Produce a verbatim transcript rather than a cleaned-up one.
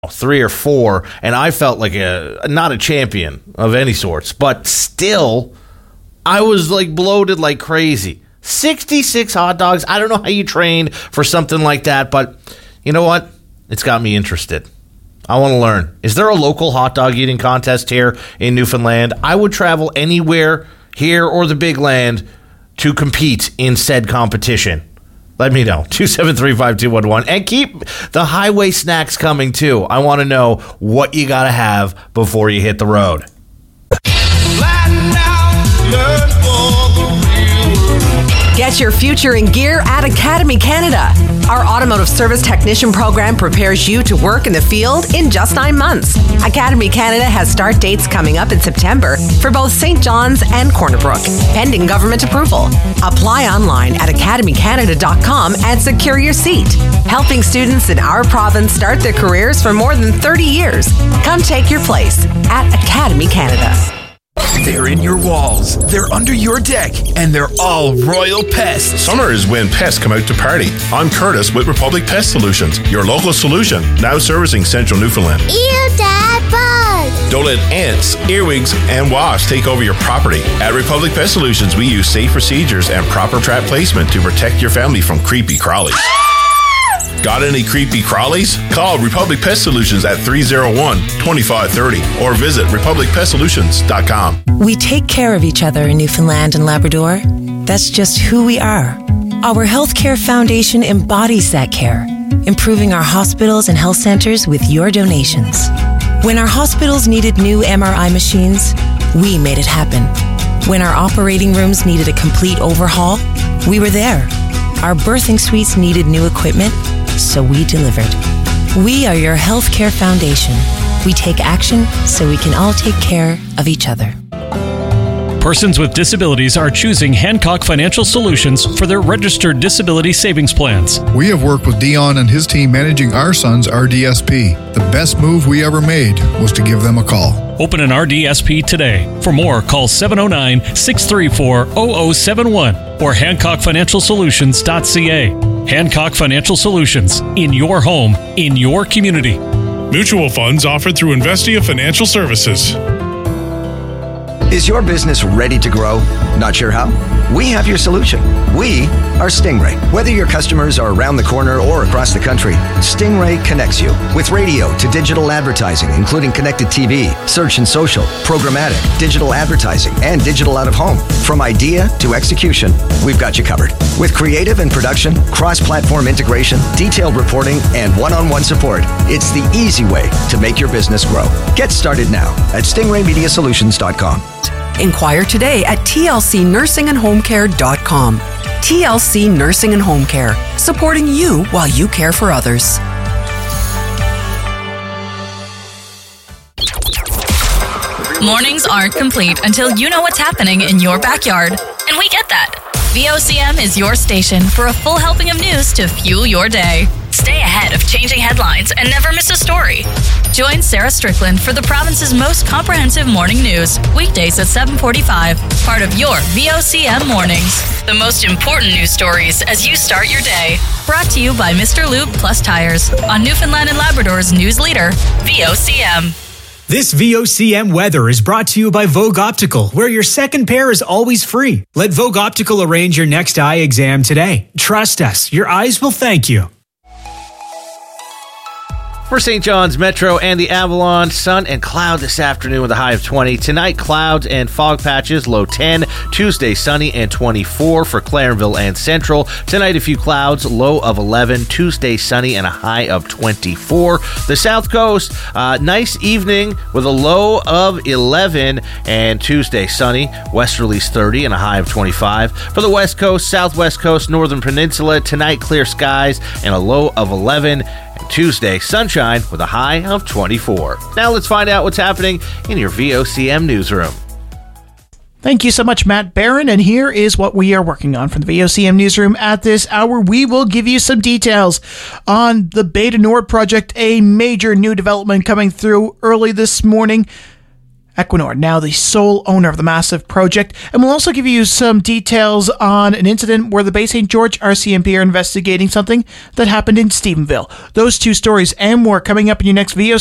three or four, and I felt like a not a champion of any sorts, but still, I was like bloated like crazy. sixty-six hot dogs. I don't know how you trained for something like that, but you know what? It's got me interested. I want to learn. Is there a local hot dog eating contest here in Newfoundland? I would travel anywhere here or the big land to compete in said competition. Let me know. two seven three, five two one one. And keep the highway snacks coming, too. I want to know what you got to have before you hit the road. Get your future in gear at Academy Canada. Our automotive service technician program prepares you to work in the field in just nine months. Academy Canada has start dates coming up in September for both Saint John's and Corner Brook, pending government approval. Apply online at academy canada dot com and secure your seat. Helping students in our province start their careers for more than thirty years. Come take your place at Academy Canada. They're in your walls, they're under your deck, and they're all Royal Pests. Summer is when pests come out to party. I'm Curtis with Republic Pest Solutions, your local solution, now servicing central Newfoundland. Ew, Dad, bugs! Don't let ants, earwigs, and wasps take over your property. At Republic Pest Solutions, we use safe procedures and proper trap placement to protect your family from creepy crawlies. Got any creepy crawlies? Call Republic Pest Solutions at three oh one, two five three oh or visit republic pest solutions dot com. We take care of each other in Newfoundland and Labrador. That's just who we are. Our Healthcare Foundation embodies that care, improving our hospitals and health centers with your donations. When our hospitals needed new M R I machines, we made it happen. When our operating rooms needed a complete overhaul, we were there. Our birthing suites needed new equipment, so we delivered. We are your healthcare foundation. We take action so we can all take care of each other. Persons with disabilities are choosing Hancock Financial Solutions for their registered disability savings plans. We have worked with Dion and his team managing our son's R D S P. The best move we ever made was to give them a call. Open an R D S P today. For more, call seven oh nine, six three four, oh oh seven one or hancock financial solutions dot c a. Hancock Financial Solutions, in your home, in your community. Mutual funds offered through Investia Financial Services. Is your business ready to grow? Not sure how? We have your solution. We are Stingray. Whether your customers are around the corner or across the country, Stingray connects you with radio to digital advertising, including connected T V, search and social, programmatic, digital advertising, and digital out of home. From idea to execution, we've got you covered. With creative and production, cross-platform integration, detailed reporting, and one-on-one support, it's the easy way to make your business grow. Get started now at stingray media solutions dot com. Inquire today at T L C nursing and home care dot com. T L C Nursing and Home Care, supporting you while you care for others. Mornings aren't complete until you know what's happening in your backyard. And we get that. V O C M is your station for a full helping of news to fuel your day. Stay ahead of changing headlines and never miss a story. Join Sarah Strickland for the province's most comprehensive morning news, weekdays at seven forty-five, part of your V O C M Mornings. The most important news stories as you start your day. Brought to you by Mister Lube Plus Tires on Newfoundland and Labrador's news leader, V O C M. This V O C M weather is brought to you by Vogue Optical, where your second pair is always free. Let Vogue Optical arrange your next eye exam today. Trust us, your eyes will thank you. For Saint John's Metro and the Avalon, sun and cloud this afternoon with a high of twenty. Tonight, clouds and fog patches, low ten. Tuesday, sunny and twenty-four for Clarenville and Central. Tonight, a few clouds, low of eleven. Tuesday, sunny and a high of twenty-four. The South Coast, uh, nice evening with a low of eleven. And Tuesday, sunny, westerlies thirty and a high of twenty-five. For the West Coast, Southwest Coast, Northern Peninsula, tonight, clear skies and a low of eleven. Tuesday, sunshine with a high of twenty-four. Now let's find out what's happening in your V O C M newsroom. Thank you so much, Matt Barron. And here is what we are working on from the V O C M newsroom at this hour. We will give you some details on the Bay du Nord project, a major new development coming through early this morning. Equinor, now the sole owner of the massive project. And we'll also give you some details on an incident where the Bay Saint George R C M P are investigating something that happened in Stephenville. Those two stories and more coming up in your next V O